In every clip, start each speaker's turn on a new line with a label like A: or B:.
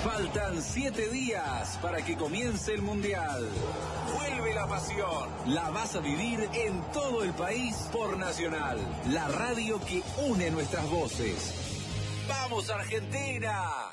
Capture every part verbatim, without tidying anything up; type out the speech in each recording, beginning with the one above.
A: Faltan siete días para que comience el Mundial. Vuelve la pasión. La vas a vivir en todo el país por Nacional, la radio que une nuestras voces. ¡Vamos, Argentina!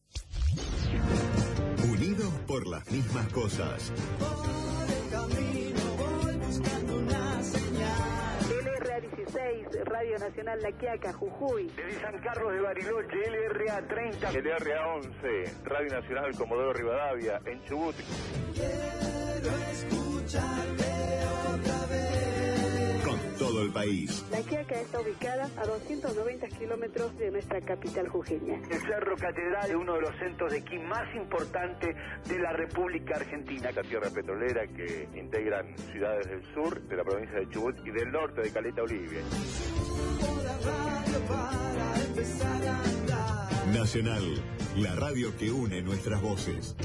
B: Unidos por las mismas cosas.
C: Por el camino voy buscando una señal.
D: L R A dieciséis, Radio Nacional La Quiaca, Jujuy.
E: Desde San Carlos de Bariloche, L R A treinta. L R A once, Radio Nacional Comodoro Rivadavia, en Chubut.
C: Quiero escucharte otra vez.
B: Con todo el país.
D: La Quiaca está ubicada a doscientos noventa kilómetros de nuestra capital jujeña.
E: El Cerro Catedral es uno de los centros de esquí más importantes de la República Argentina. La tierra petrolera que integran ciudades del sur, de la provincia de Chubut y del norte de Caleta Olivia.
C: La radio para empezar a andar.
B: Nacional, la radio que une nuestras voces.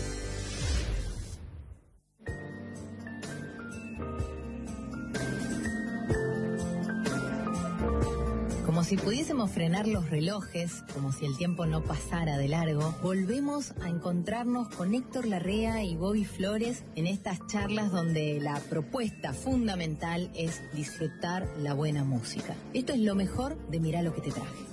F: Como si pudiésemos frenar los relojes, como si el tiempo no pasara de largo, volvemos a encontrarnos con Héctor Larrea y Bobby Flores en estas charlas donde la propuesta fundamental es disfrutar la buena música. Esto es lo mejor de Mirá lo que te traje.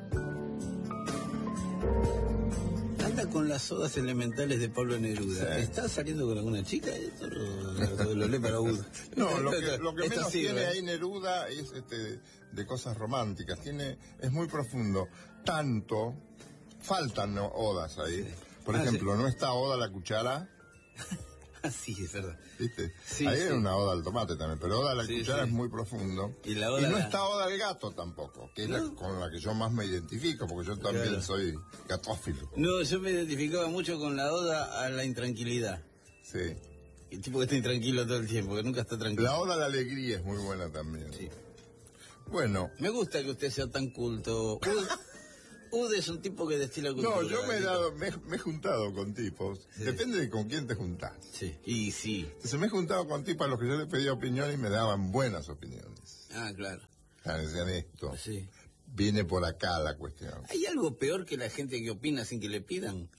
G: Anda con las odas elementales de Pablo Neruda. Sí. ¿Está saliendo con alguna chica? Esto lo, lo, lo lee para uno.
H: No, lo que, lo que
G: Esto
H: menos
G: sí,
H: tiene
G: ¿verdad?
H: ahí Neruda es este de cosas románticas. Tiene, es muy profundo. Tanto, faltan ¿no? odas ahí. Por
G: Ah,
H: ejemplo,
G: sí.
H: no está Oda a la cuchara.
G: Ah, sí, es verdad.
H: ¿Viste?
G: Sí,
H: ahí
G: sí.
H: era una Oda al tomate también, pero Oda a la
G: Sí,
H: cuchara
G: sí.
H: es muy profundo.
G: Y la oda
H: no
G: la-
H: está Oda al gato tampoco, que es la
G: ¿No?
H: con la que yo más me identifico, porque yo también
G: Claro.
H: soy gatófilo.
G: No, yo me identificaba mucho con la oda a la intranquilidad.
H: Sí.
G: El tipo que está intranquilo todo el tiempo, que nunca está tranquilo.
H: La Oda a la alegría es muy buena también.
G: Sí.
H: Bueno.
G: Me gusta que usted sea tan culto. Ud, Ud es un tipo que destila cultura.
H: No, yo me he,
G: ¿no?
H: dado, me, me he juntado con tipos.
G: Sí.
H: Depende de con quién te juntás.
G: Sí, y sí.
H: Entonces me he juntado con tipos a los que yo les pedía opinión y me daban buenas opiniones.
G: Ah, claro.
H: Ah, decían esto.
G: Sí.
H: Viene por acá la cuestión.
G: ¿Hay algo peor que la gente que opina sin que le pidan?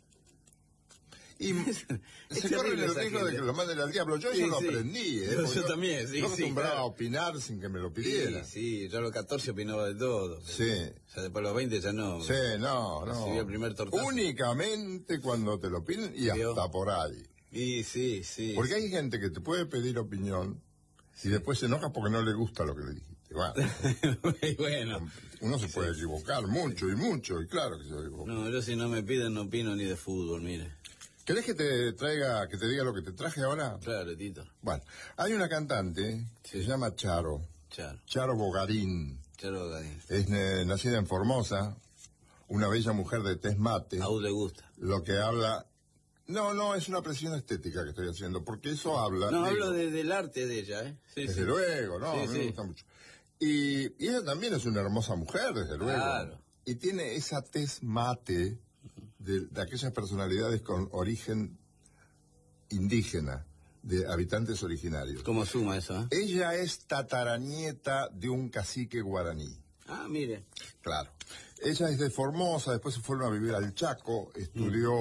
H: Y
G: Es
H: se corre
G: terrible
H: el
G: esa
H: riesgo de
G: gente.
H: que lo manden al diablo. Yo
G: Sí,
H: eso lo
G: sí.
H: aprendí, ¿eh?
G: Yo-
H: Porque
G: yo también, sí,
H: Yo
G: sí,
H: acostumbraba
G: claro.
H: a opinar sin que me lo
G: Sí,
H: pidieran.
G: sí, yo a los catorce opinaba de todo.
H: Sí.
G: O sea, después de los veinte ya no.
H: Sí, no, no.
G: Recibí el primer tortazo.
H: Únicamente cuando te lo piden y
G: Vio.
H: hasta por ahí.
G: Y sí, sí.
H: Porque hay gente que te puede pedir opinión y después se enoja porque no le gusta lo que le dijiste. Bueno,
G: Y bueno.
H: uno se puede equivocar mucho y mucho, y claro que se equivoca.
G: No, yo si no me piden no opino ni de fútbol, mire.
H: ¿Querés que te traiga, que te diga lo que te traje ahora?
G: Claro, Tito.
H: Bueno, hay una cantante que se llama Charo,
G: Charo.
H: Charo Bogarín.
G: Charo Gadín.
H: Es eh, nacida en Formosa, una bella mujer de tez mate.
G: A Ud le gusta.
H: Lo que habla... No, no, es una presión estética que estoy haciendo, porque eso habla...
G: No,
H: digo,
G: hablo de, del arte de ella, ¿eh? Sí,
H: Desde
G: sí.
H: luego, no,
G: Sí,
H: a mí me
G: sí.
H: gusta mucho. Y, y ella también es una hermosa mujer, desde luego.
G: Claro.
H: Y tiene esa tez mate de, de aquellas personalidades con origen indígena, de habitantes originarios.
G: ¿Cómo suma eso, eh?
H: Ella es tataranieta de un cacique guaraní.
G: Ah, mire.
H: Claro. Ella es de Formosa, después se fueron a vivir al Chaco, estudió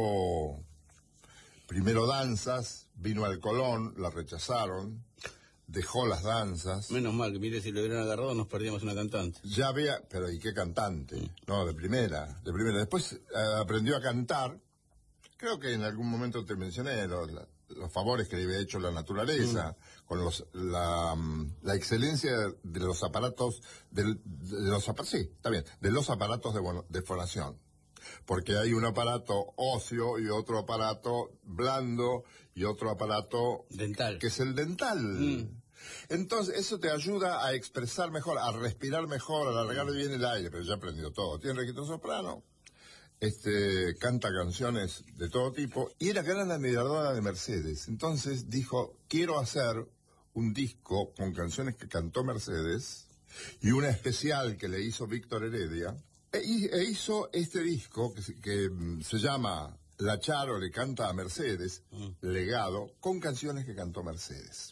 H: primero danzas, vino al Colón, la rechazaron, dejó las danzas.
G: Menos mal que, mire, si lo hubieran agarrado nos perdíamos una cantante.
H: Ya vea, pero ¿y qué cantante? No, de primera, de primera. Después eh, aprendió a cantar. Creo que en algún momento te mencioné los, la- los favores que le había hecho la naturaleza, mm. con los, la, la excelencia de los aparatos, del, de los aparatos, sí, está bien, de los aparatos de, bueno, de fonación. Porque hay un aparato óseo y otro aparato blando y otro aparato
G: dental,
H: que es el dental.
G: Mm.
H: Entonces, eso te ayuda a expresar mejor, a respirar mejor, a alargar bien el aire, pero ya aprendió todo. Tiene registro soprano, este, canta canciones de todo tipo, y era gran admiradora de Mercedes. Entonces dijo, quiero hacer un disco con canciones que cantó Mercedes, y una especial que le hizo Víctor Heredia, e, e hizo este disco que, se- que mm, se llama La Charo le canta a Mercedes, mm. legado, con canciones que cantó Mercedes.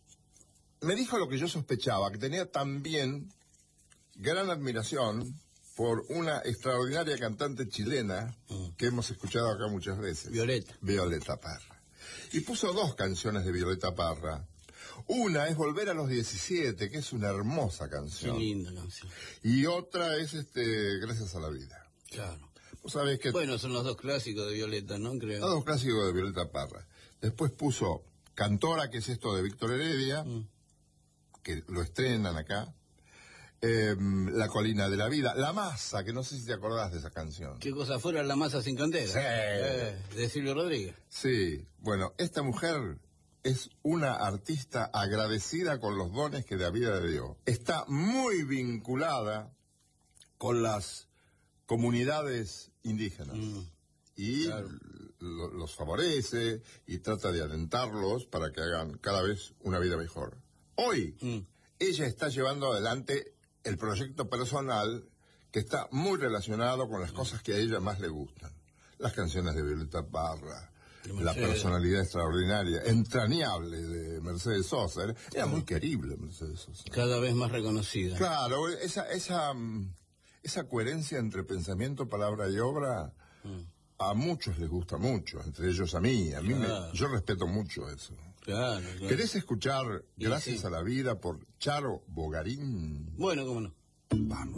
H: Me dijo lo que yo sospechaba, que tenía también gran admiración por una extraordinaria cantante chilena mm. que hemos escuchado acá muchas veces.
G: Violeta.
H: Violeta Parra. Y puso dos canciones de Violeta Parra. Una es Volver a los diecisiete, que es una hermosa canción.
G: Qué linda canción.
H: Y otra es este Gracias a la vida.
G: Claro.
H: ¿Vos sabés que...
G: Bueno, son los dos clásicos de Violeta, ¿no? Creo.
H: Los dos clásicos de Violeta Parra. Después puso Cantora, que es esto de Víctor Heredia, mm. que lo estrenan acá. Eh, La colina de la vida. La masa, que no sé si te acordás de esa canción.
G: ¿Qué cosa fuera La masa sin cantera?
H: Sí.
G: Eh, de Silvio Rodríguez.
H: Sí. Bueno, esta mujer es una artista agradecida con los dones que la vida le dio. Está muy vinculada con las comunidades indígenas. Mm. Y claro. lo, los favorece y trata de alentarlos para que hagan cada vez una vida mejor. Hoy, mm. ella está llevando adelante el proyecto personal que está muy relacionado con las cosas que a ella más le gustan. Las canciones de Violeta Parra, la personalidad extraordinaria, entrañable de Mercedes Sosa. Era, era muy querible Mercedes Sosa.
G: Cada vez más reconocida.
H: Claro, esa, esa, esa coherencia entre pensamiento, palabra y obra, mm. a muchos les gusta mucho, entre ellos a mí. A mí claro. me, yo respeto mucho eso.
G: Claro, claro.
H: ¿Querés escuchar Gracias
G: sí.
H: a la vida por Charo Bogarín?
G: Bueno, cómo no.
H: Vamos.